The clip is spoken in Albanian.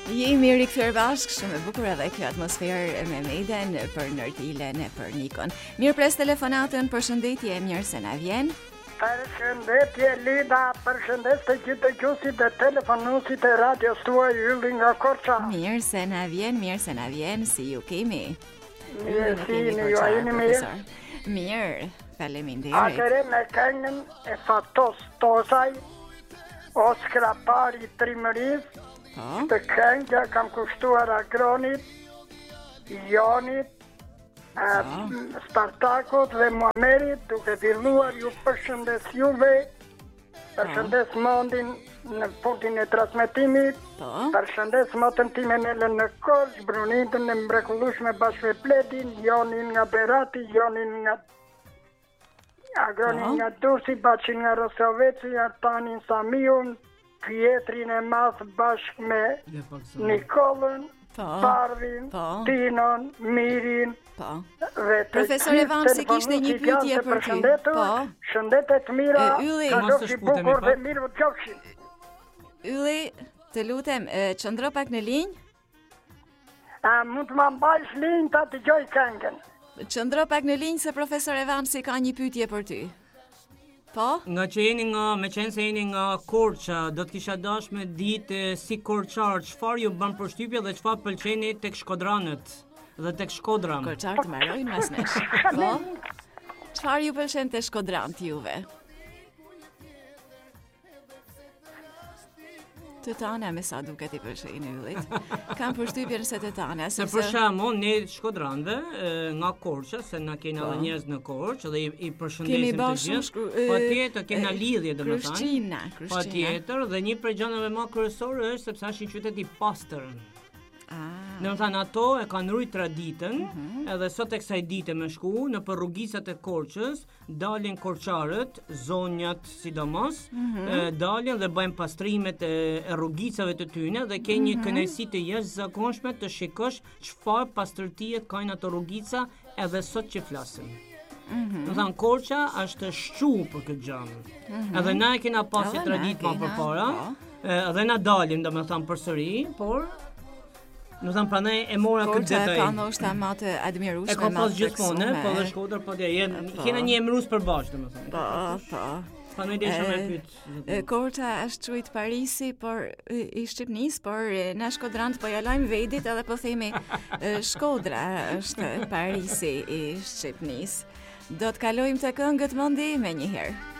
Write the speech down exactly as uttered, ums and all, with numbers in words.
Jemi rikthyer bashkë, shumë e bukur edhe kjo atmosferë me Meden për Nërtilen, për Nikon. Mirë pres telefonatën, përshëndetje, mirë se na vjen. Përshëndetje Lida, përshëndet të gjithë dëgjuesit dhe telefonuesit e radios tuaj Ylli nga Korça. Mirë se na vjen, mirë se na vjen, si ju kemi? Mirë, si ju a jeni mirë? Mirë, faleminderit. Atëre me këngën e Fatos Tosaj, o skrapari trimëris, të këngja kam kushtuar Agronit, Jonit, Spartakut dhe Muamerit, duke filluar ju përshëndes juve, përshëndes mondin në puntin e transmetimit, përshëndes motën time Nelen në Korç, Brunitën e mrekullueshme bashkë me Pledin, Jonin nga Berati, Jonin nga Agronin nga Durrësi, Baçin nga Rosoveci, Artanin Samiun, Pietrin e Madh bashkë me Nikolën, Parvin, Tinon, Mirin. Profesor Evansi kishte një pyetje për ty. Po. Shëndetet të mira, kalofshi bukur dhe mirë qofshin. Ylli, të lutem, qëndro pak në linjë? A mund të më mbajsh linjë ta dëgjoj këngën? Qëndro pak në linjë se profesor Evansi ka një pyetje për ty. Po? Nga që jeni nga, me qenë se jeni nga Korça, do të kisha dash me ditë si korçar, çfarë ju bën përshtypje dhe çfarë pëlqeni tek Shkodranët dhe tek Shkodra. Korçarët mbarojnë mas nesh. Po? Çfarë ju pëlqen te Shkodranët juve? Të tana me sa duket i pëlqejnë Yllit. Kam përshtypjen se të tana, sepse për shembull ne Shkodranëve nga Korça, se na kena edhe njerëz në Korçë dhe i, i përshëndesim të gjithë. Patjetër kena lidhje domethënë. Krishtina, Krishtina. Patjetër dhe një prej gjërave më kryesore është sepse është një qytet i pastër. Domethënë ato e kanë rrit traditën, uh-huh. edhe sot e kësaj dite me shku në për rrugicat e Korçës, dalin korçarët, zonjat sidomos, uh-huh. e, dalin dhe bëjnë pastrimet e, e rrugicave të tyne dhe ke një uh-huh. kënaqësi të jashtëzakonshme të shikosh çfarë pastërtie kanë ato rrugica edhe sot që flasim. Mm-hmm. Domethënë Korça është shqu për këtë gjë. Mm-hmm. Edhe na e kena pasur traditë më përpara, edhe na dalim domethënë përsëri, por Në thëmë pranaj e mora këtë detaj. Korça ka ndoshta më të admirueshme. E ka pas gjithmonë, po dhe Shkodër, po dhe kena një emërues përbashkë, domethënë. Po, po. Pranaj desha me pyet. Korça është quajt Parisi, por i Shqipënisë, por na shkodranët po ja lajm vedit edhe po themi Shkodra është Parisi i Shqipënisë. Do të kalojmë te këngët mendi më një herë.